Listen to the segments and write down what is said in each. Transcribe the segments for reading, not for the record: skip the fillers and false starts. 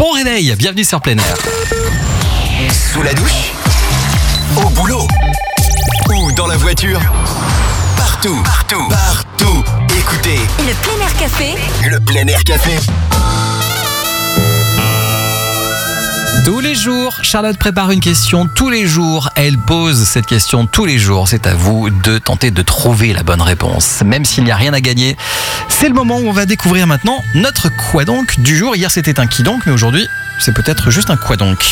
Bon réveil, bienvenue sur Plein Air. Sous la douche, au boulot ou dans la voiture. Partout. Écoutez Le Plein Air Café. le Plein Air Café. Tous les jours, Charlotte prépare une question. Tous les jours, elle pose cette question. Tous les jours, c'est à vous de tenter de trouver la bonne réponse. Même s'il n'y a rien à gagner, c'est le moment où on va découvrir maintenant notre quoi donc du jour. Hier, c'était un qui donc, mais aujourd'hui, c'est peut-être juste un quoi donc.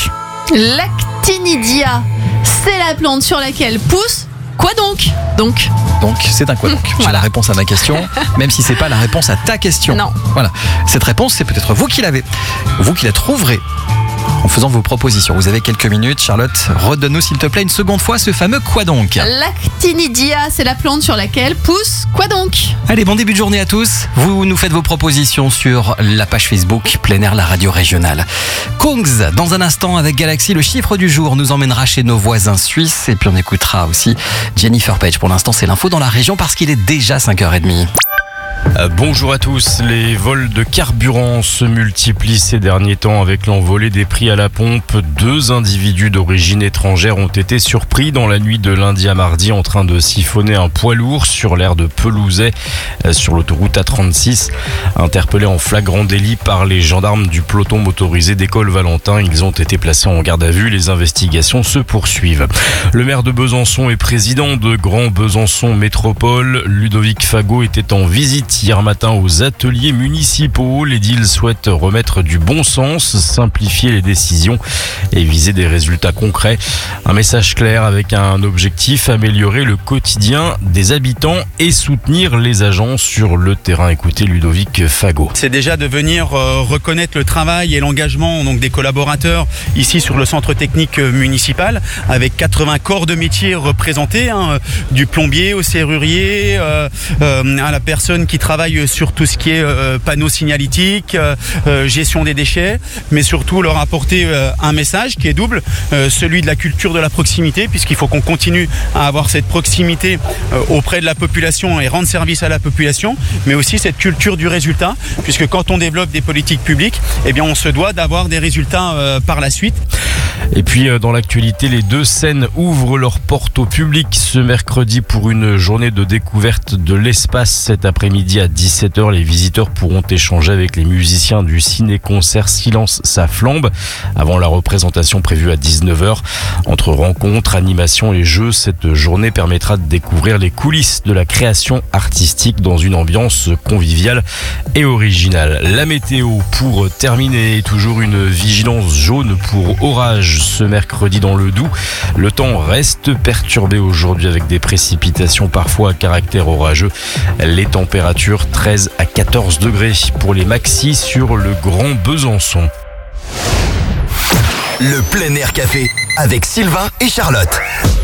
L'actinidia, c'est la plante sur laquelle pousse quoi donc. Donc, c'est un quoi donc. J'ai Voilà. la réponse à ma question, même si c'est pas la réponse à ta question. Non. Voilà. Cette réponse, c'est peut-être vous qui l'avez. Vous qui la trouverez en faisant vos propositions. Vous avez quelques minutes. Charlotte, redonne-nous s'il te plaît une seconde fois ce fameux quoi donc. l'actinidia, c'est la plante sur laquelle pousse quoi donc. Allez, bon début de journée à tous. Vous nous faites vos propositions sur la page Facebook Plein Air, la radio régionale. Kongs, dans un instant avec Galaxy, le chiffre du jour nous emmènera chez nos voisins suisses. Et puis on écoutera aussi Jennifer Page. Pour l'instant, c'est l'info dans la région parce qu'il est déjà 5h30. Bonjour à tous. Les vols de carburant se multiplient ces derniers temps avec l'envolée des prix à la pompe. 2 individus d'origine étrangère ont été surpris dans la nuit de lundi à mardi en train de siphonner un poids lourd sur l'aire de Pelouzet sur l'autoroute A36. Interpellés en flagrant délit par les gendarmes du peloton motorisé d'école Valentin, ils ont été placés en garde à vue. Les investigations se poursuivent. Le maire de Besançon et président de Grand Besançon Métropole, Ludovic Fago, était en visite hier matin aux ateliers municipaux. L'édile souhaite remettre du bon sens, simplifier les décisions et viser des résultats concrets. Un message clair avec un objectif: améliorer le quotidien des habitants et soutenir les agents sur le terrain. Écoutez Ludovic Fago. C'est déjà de venir reconnaître le travail et l'engagement donc des collaborateurs ici sur le centre technique municipal avec 80 corps de métier représentés, du plombier au serrurier, à la personne qui travaille sur tout ce qui est panneaux signalétiques, gestion des déchets, mais surtout leur apporter un message qui est double, celui de la culture de la proximité, puisqu'il faut qu'on continue à avoir cette proximité auprès de la population et rendre service à la population, mais aussi cette culture du résultat, puisque quand on développe des politiques publiques, eh bien on se doit d'avoir des résultats par la suite. Et puis dans l'actualité, les 2 scènes ouvrent leurs portes au public ce mercredi pour une journée de découverte de l'espace. Cet après-midi à 17h, les visiteurs pourront échanger avec les musiciens du ciné-concert Silence ça flambe avant la représentation prévue à 19h. Entre rencontres, animations et jeux, cette journée permettra de découvrir les coulisses de la création artistique dans une ambiance conviviale et originale. La météo pour terminer, toujours une vigilance jaune pour orage ce mercredi dans le Doubs. Le temps reste perturbé aujourd'hui avec des précipitations parfois à caractère orageux. Les températures 13 à 14 degrés pour les maxis sur le Grand Besançon. Le Plein Air Café avec Sylvain et Charlotte.